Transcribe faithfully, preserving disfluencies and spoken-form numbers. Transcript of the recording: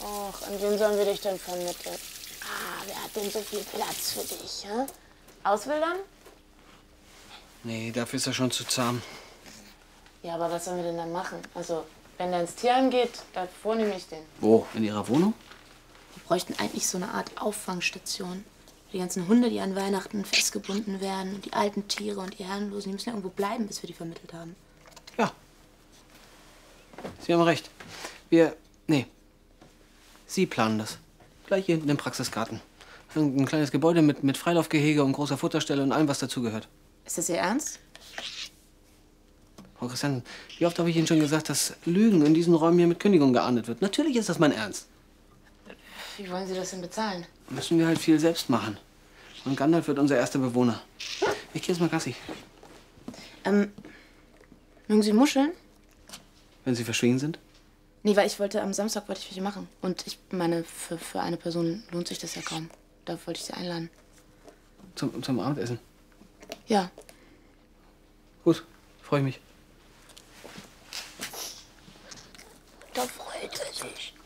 Och, an wen sollen wir dich denn vermitteln? Ah, wer hat denn so viel Platz für dich, hä? Auswildern? Nee, dafür ist er schon zu zahm. Ja, aber was sollen wir denn dann machen? Also, wenn der ins Tierheim geht, davor nehme ich den. Wo? In Ihrer Wohnung? Wir bräuchten eigentlich so eine Art Auffangstation. Die ganzen Hunde, die an Weihnachten festgebunden werden, und die alten Tiere und die Herrenlosen, die müssen ja irgendwo bleiben, bis wir die vermittelt haben. Ja. Sie haben recht. Wir... Nee. Sie planen das. Gleich hier hinten im Praxisgarten. Ein kleines Gebäude mit, mit Freilaufgehege und großer Futterstelle und allem, was dazugehört. Ist das Ihr Ernst? Frau Christian, wie oft habe ich Ihnen schon gesagt, dass Lügen in diesen Räumen hier mit Kündigung geahndet wird? Natürlich ist das mein Ernst. Wie wollen Sie das denn bezahlen? Müssen wir halt viel selbst machen. Und Gandalf wird unser erster Bewohner. Ich gehe jetzt mal Gassi. Ähm, mögen Sie Muscheln? Wenn Sie verschwiegen sind? Nee, weil ich wollte, am Samstag wollte ich welche machen. Und ich meine, für, für eine Person lohnt sich das ja kaum. Da wollte ich Sie einladen. Zum, zum Abendessen? Ja. Gut, freue ich mich. Da freut er sich.